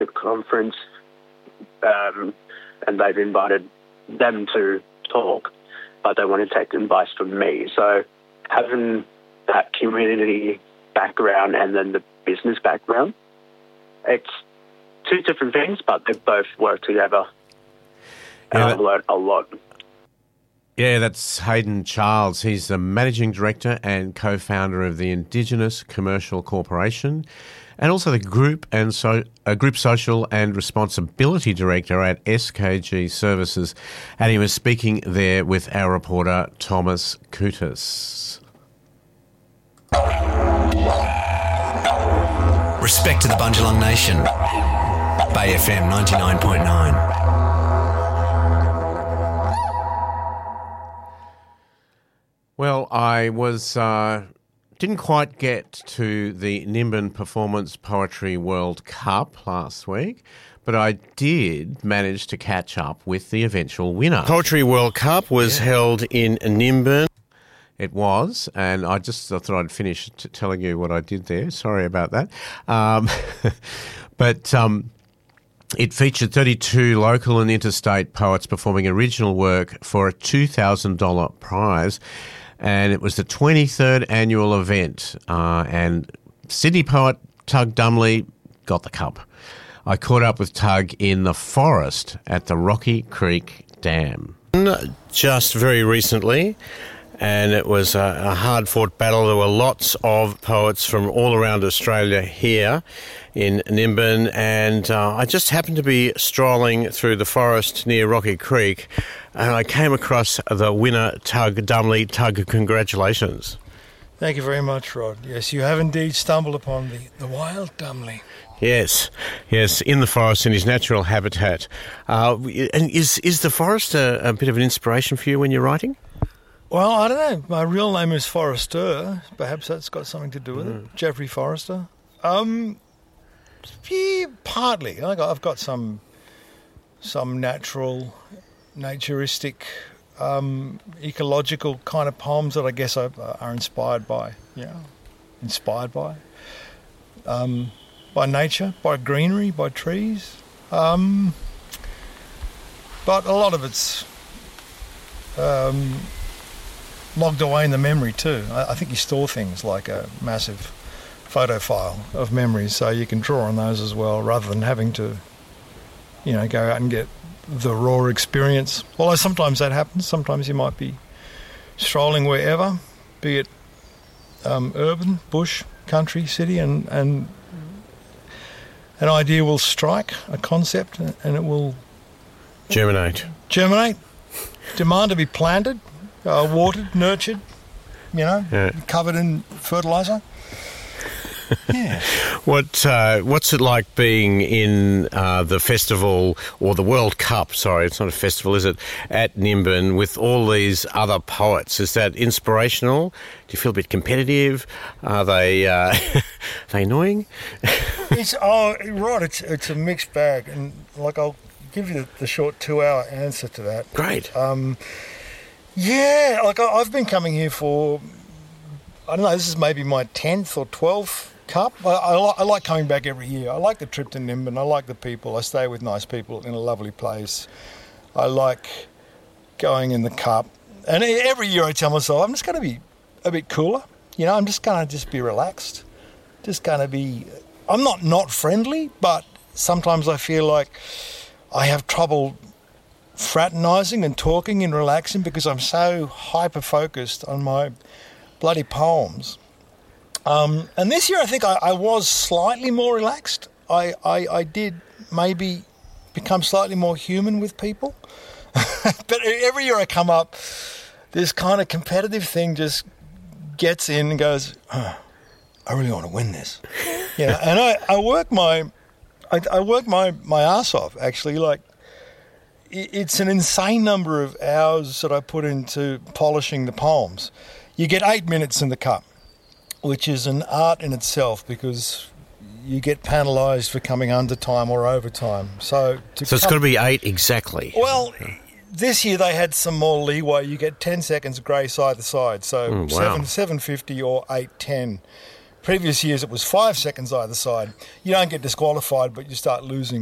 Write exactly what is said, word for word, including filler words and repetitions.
the conference, um, and they've invited them to talk, but they want to take advice from me. So having that community background and then the business background, it's two different things, but they both work together. And Yeah, I've learned a lot. Yeah, that's Hayden Charles. He's the Managing Director and co-founder of the Indigenous Commercial Corporation and also the Group and so, uh, Group Social and Responsibility Director at S K G Services. And he was speaking there with our reporter, Thomas Kutas. Respect to the Bundjalung Nation. Bay F M ninety-nine point nine. Well, I was uh, didn't quite get to the Nimbin Performance Poetry World Cup last week, but I did manage to catch up with the eventual winner. Poetry World Cup was yeah. held in Nimbin. It was, and I just I thought I'd finish t- telling you what I did there. Sorry about that. Um, but um, it featured thirty-two local and interstate poets performing original work for a two thousand dollars prize. And it was the twenty-third annual event, uh, and Sydney poet Tug Dumley got the cup. I caught up with Tug in the forest at the Rocky Creek Dam. Just very recently, and it was a, a hard-fought battle. There were lots of poets from all around Australia here in Nimbin, and uh, I just happened to be strolling through the forest near Rocky Creek, and I came across the winner, Tug Dumley. Tug, congratulations. Thank you very much, Rod. Yes, you have indeed stumbled upon the, the wild Dumley. Yes, yes, in the forest, in his natural habitat. Uh, and is is the forest a, a bit of an inspiration for you when you're writing? Well, I don't know. My real name is Forrester. Perhaps that's got something to do with mm. it. Jeffrey Forrester. Um, yeah, partly. Like I've got some some natural, naturistic, um, ecological kind of poems that I guess I, uh, are inspired by. Yeah, inspired by. Um, by nature, by greenery, by trees. Um, but a lot of it's um, logged away in the memory too. I, I think you store things like a massive photo file of memories, so you can draw on those as well, rather than having to, you know, go out and get the raw experience. Although sometimes that happens. Sometimes you might be strolling wherever, be it um, urban, bush, country, city, and, and an idea will strike, a concept, and it will germinate. Germinate. Demand to be planted, uh, watered, nurtured, you know, yeah. covered in fertiliser. Yeah. What uh, what's it like being in uh, the festival, or the World Cup, sorry, it's not a festival, is it, at Nimbin with all these other poets? Is that inspirational? Do you feel a bit competitive? Are they, uh, are they annoying? It's, oh, right, it's, it's a mixed bag. And, like, I'll give you the, the short two-hour answer to that. Great. Um, yeah, like, I, I've been coming here for, I don't know, this is maybe my tenth or twelfth Cup. I, I, li- I like coming back every year. I like the trip to Nimbin. I like the people. I stay with nice people in a lovely place. I like going in the Cup. And every year I tell myself, I'm just going to be a bit cooler. You know, I'm just going to just be relaxed. Just going to be... I'm not not friendly, but sometimes I feel like I have trouble fraternising and talking and relaxing because I'm so hyper-focused on my bloody poems. Um, and this year I think I, I was slightly more relaxed. I, I, I did maybe become slightly more human with people. But every year I come up, this kind of competitive thing just gets in and goes, oh, I really want to win this. You know, and I, I work my I, I work my, my ass off, actually. Like, it, it's an insane number of hours that I put into polishing the poems. You get eight minutes in the Cup, which is an art in itself because you get penalised for coming under time or overtime. So, to so it's come, got to be eight exactly. Well, this year they had some more leeway. You get ten seconds grace either side, so mm, wow. seven seven fifty or eight ten. Previous years it was five seconds either side. You don't get disqualified, but you start losing.